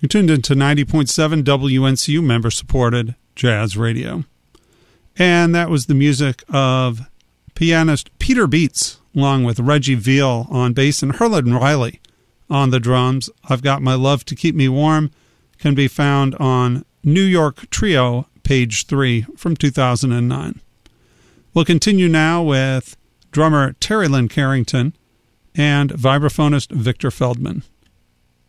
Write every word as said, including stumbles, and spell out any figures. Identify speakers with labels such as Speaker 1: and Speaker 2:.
Speaker 1: You're tuned into ninety point seven W N C U member-supported jazz radio. And that was the music of pianist Peter Beats, along with Reggie Veal on bass and Herlin Riley on the drums. I've Got My Love to Keep Me Warm can be found on New York Trio, page three from two thousand nine. We'll continue now with drummer Terry Lynn Carrington and vibraphonist Victor Feldman.